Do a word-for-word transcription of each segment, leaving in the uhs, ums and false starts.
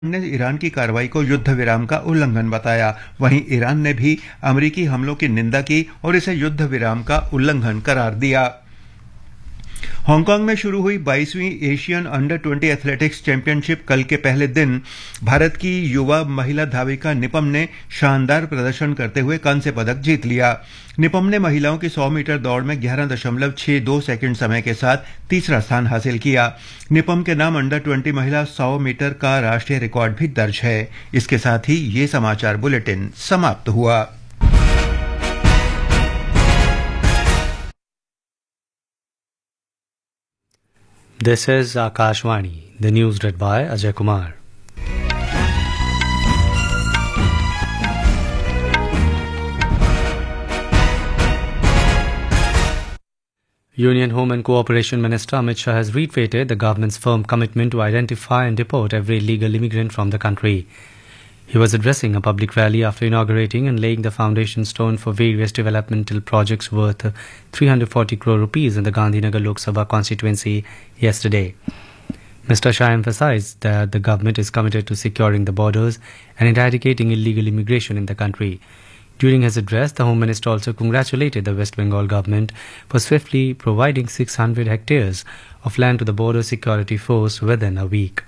ने ईरान की कार्रवाई को युद्ध विराम का उल्लंघन बताया। वहीं ईरान ने भी अमेरिकी हमलों की निंदा की और इसे युद्ध विराम का उल्लंघन करार दिया। हांगकांग में शुरू हुई बाईसवीं Asian under twenty athletics championship कल के पहले दिन भारत की युवा महिला धाविका निपम ने शानदार प्रदर्शन करते हुए कांस्य पदक जीत लिया। निपम ने महिलाओं की सौ मीटर दौड़ में ग्यारह दशमलव छह दो सेकंड समय के साथ तीसरा स्थान हासिल किया। निपम के नाम अंडर ट्वेंटी महिला सौ मीटर का राष्ट्रीय रिकॉर्ड भी दर्ज है। इसके साथ ही ये समाचार बुलेटिन समाप्त हुआ। This is Akashvani, the news read by Ajay Kumar. Union Home and Cooperation Minister Amit Shah has reiterated the government's firm commitment to identify and deport every illegal immigrant from the country. He was addressing a public rally after inaugurating and laying the foundation stone for various developmental projects worth three hundred forty crore rupees in the Gandhinagar Lok Sabha constituency yesterday. Mister Shah emphasized that the government is committed to securing the borders and eradicating illegal immigration in the country. During his address, the Home Minister also congratulated the West Bengal government for swiftly providing six hundred hectares of land to the Border Security Force within a week.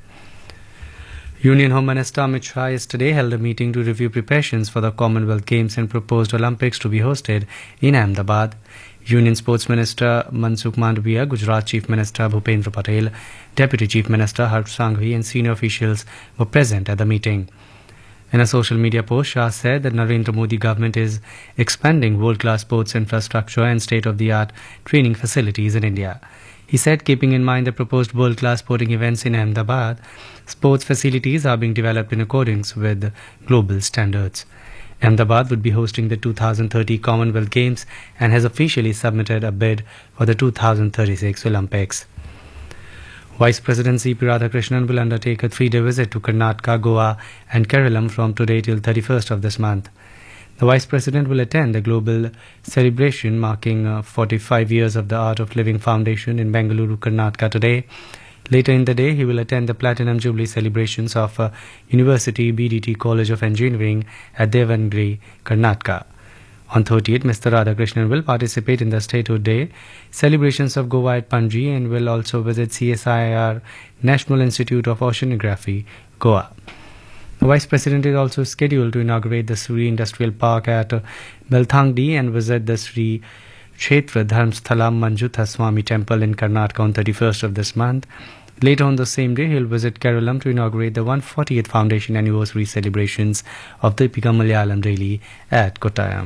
Union Home Minister Amit Shah yesterday held a meeting to review preparations for the Commonwealth Games and proposed Olympics to be hosted in Ahmedabad. Union Sports Minister Mansukh Mandavia, Gujarat Chief Minister Bhupendra Patel, Deputy Chief Minister Harsh Sanghvi and senior officials were present at the meeting. In a social media post, Shah said that Narendra Modi government is expanding world-class sports infrastructure and state-of-the-art training facilities in India. He said, keeping in mind the proposed world-class sporting events in Ahmedabad, sports facilities are being developed in accordance with global standards. Ahmedabad would be hosting the two thousand thirty Commonwealth Games and has officially submitted a bid for the two thousand thirty-six Olympics. Vice President C P Radhakrishnan will undertake a three-day visit to Karnataka, Goa and Kerala from today till thirty-first of this month. The Vice President will attend the global celebration marking uh, forty-five years of the Art of Living Foundation in Bengaluru, Karnataka today. Later in the day, he will attend the Platinum Jubilee celebrations of uh, University B D T College of Engineering at Devangiri, Karnataka. On thirtieth, Mister Radhakrishnan will participate in the Statehood Day celebrations of Goa at Panji and will also visit C S I R National Institute of Oceanography, Goa. The Vice President is also scheduled to inaugurate the Sri Industrial Park at uh, Belthangdi and visit the Sri Kshetra Dharmsthala Manjutha Swami Temple in Karnataka on thirty-first of this month. Later on the same day, he will visit Kerala to inaugurate the one hundred fortieth Foundation Anniversary celebrations of Deepika Malayalam Rally at Kottayam.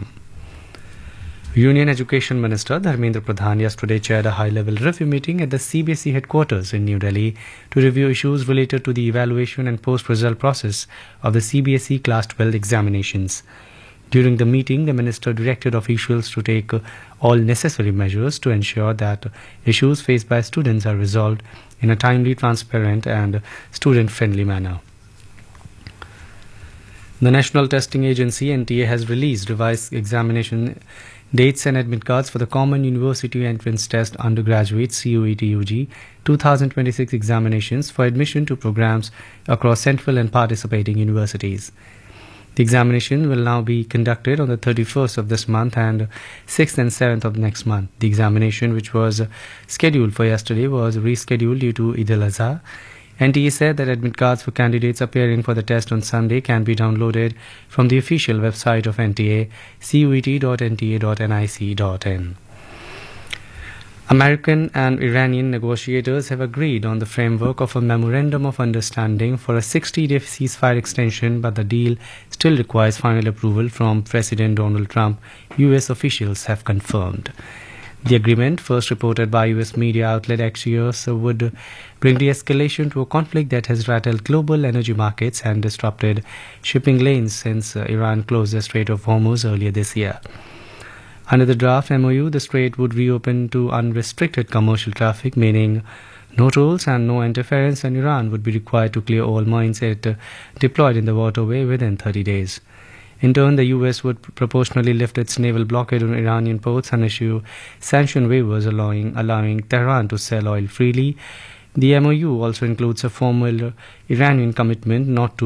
Union Education Minister Dharmendra Pradhan yesterday chaired a high-level review meeting at the C B S E headquarters in New Delhi to review issues related to the evaluation and post-result process of the C B S E Class twelve examinations. During the meeting, the minister directed officials to take all necessary measures to ensure that issues faced by students are resolved in a timely, transparent and student-friendly manner. The National Testing Agency N T A has released revised examination dates and admit cards for the Common University Entrance Test Undergraduate C U E T U G two thousand twenty-six examinations for admission to programs across central and participating universities. The examination will now be conducted on the thirty-first of this month and sixth and seventh of next month. The examination, which was scheduled for yesterday, was rescheduled due to Eid al-Azha. N T A said that admit cards for candidates appearing for the test on Sunday can be downloaded from the official website of N T A, cuet dot n t a dot nic dot in. American and Iranian negotiators have agreed on the framework of a memorandum of understanding for a sixty-day ceasefire extension, but the deal still requires final approval from President Donald Trump, U S officials have confirmed. The agreement, first reported by U S media outlet Axios, would bring de-escalation to a conflict that has rattled global energy markets and disrupted shipping lanes since uh, Iran closed the Strait of Hormuz earlier this year. Under the draft M O U, the strait would reopen to unrestricted commercial traffic, meaning no tolls and no interference, and Iran would be required to clear all mines it uh, deployed in the waterway within thirty days. In turn, the U S would proportionally lift its naval blockade on Iranian ports and issue sanction waivers allowing, allowing Tehran to sell oil freely The M O U also includes a formal Iranian commitment not to